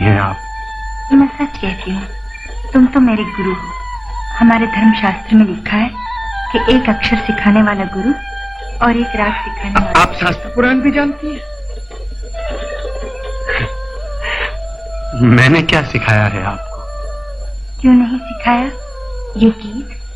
हैं आप? मैं सच कहती हूँ, तुम तो मेरे गुरु हो। हमारे धर्मशास्त्र में लिखा है कि एक अक्षर सिखाने वाला गुरु और एक राग सिखाने वाला। आप शास्त्र पुराण भी जानती हैं? मैंने क्या सिखाया है आपको? क्यों नहीं सिखाया? ये गीत